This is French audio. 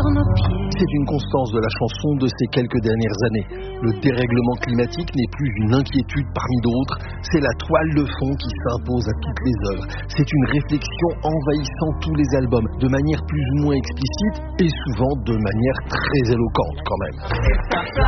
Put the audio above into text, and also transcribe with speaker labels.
Speaker 1: nos pieds.
Speaker 2: C'est une constance de la chanson de ces quelques dernières années. Le dérèglement climatique n'est plus une inquiétude parmi d'autres, c'est la toile de fond qui s'impose à toutes les œuvres. C'est une réflexion envahissant tous les albums, de manière plus ou moins explicite et souvent de manière très éloquente quand même.